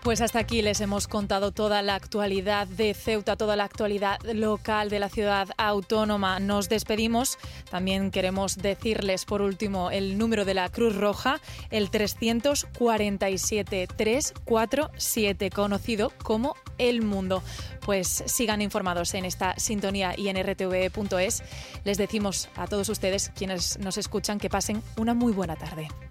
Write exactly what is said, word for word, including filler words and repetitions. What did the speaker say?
Pues hasta aquí les hemos contado toda la actualidad de Ceuta, toda la actualidad local de la ciudad autónoma. Nos despedimos. También queremos decirles, por último, el número de la Cruz Roja, el trescientos cuarenta y siete, trescientos cuarenta y siete, conocido como El Mundo. Pues sigan informados en esta sintonía y en r t v e punto es. Les decimos a todos ustedes, quienes nos escuchan, que pasen una muy buena tarde.